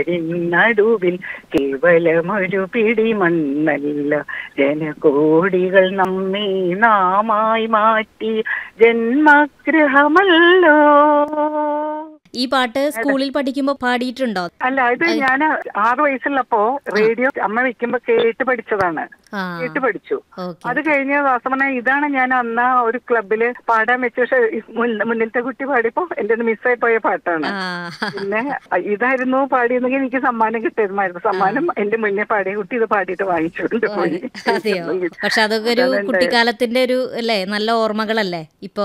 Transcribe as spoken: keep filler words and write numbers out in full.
പാരിനടുവിൽ കേവലമൊരു പിടി മണ്ണല്ല, ജനകോടികൾ നമ്മെ നാമായി മാറ്റി ജന്മഗൃഹമല്ലോ. ഈ പാട്ട് സ്കൂളിൽ പഠിക്കുമ്പോ പാടിയിട്ടുണ്ടോ? അല്ല, ഇത് ഞാൻ ആറു വയസ്സുള്ളപ്പോ റേഡിയോ അമ്മ വെക്കുമ്പോ കേട്ട് പഠിച്ചതാണ്. ആ, കേട്ട് പഠിച്ചു. ഓക്കെ. അത് കഴിഞ്ഞ വാസവന ഇതാണ് ഞാൻ അന്ന് ഒരു ക്ലബില് പാടാൻ വെച്ച. പക്ഷെ മുന്നിലത്തെ കുട്ടി പാടിയപ്പോ എന്റെ മിസ്സായി പോയ പാട്ടാണ്. ആ, പിന്നെ ഇതായിരുന്നു പാടിയെന്നെങ്കിൽ എനിക്ക് സമ്മാനം കിട്ടുമായിരുന്നു. സമ്മാനം എന്റെ മുന്നേ പാടിയ കുട്ടി ഇത് പാടിയിട്ട് വാങ്ങിച്ചുകൊണ്ട് പോയി. അതെയോ? പക്ഷെ അതൊക്കെ ഒരു അതാണ് ഉണ്ടായത്. കുട്ടിക്കാലത്തിന്റെ ഒരു അല്ലേ, നല്ല ഓർമ്മകളല്ലേ ഇപ്പൊ